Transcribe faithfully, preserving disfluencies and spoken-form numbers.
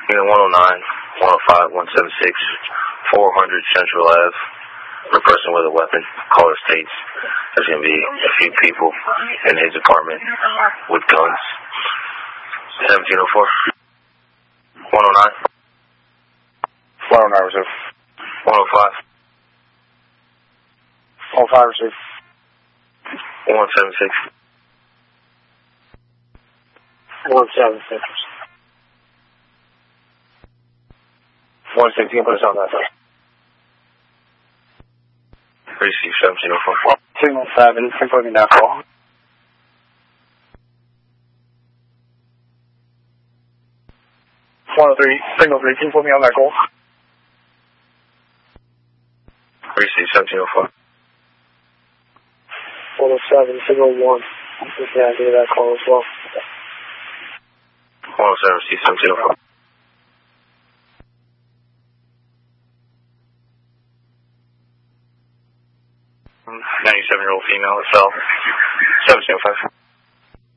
Unit one oh nine, one oh five, one seventy-six, four hundred Central Ave. A person with a weapon. Caller states there's going to be a few people in his apartment with guns. seventeen oh four. one oh nine. one oh nine, receive. one oh five. one oh five, receive. one seventy-six. one seventy-six. one six, you can put us on that side. Receive seventeen oh four. Signal seven, confirming that call. one oh three, signal three, can you put me on that call? Receive seventeen oh four. one oh seven, signal one. You can idea that call as well. one oh seven, receive seventeen oh four. ninety-seven-year-old female herself. seventeen oh five.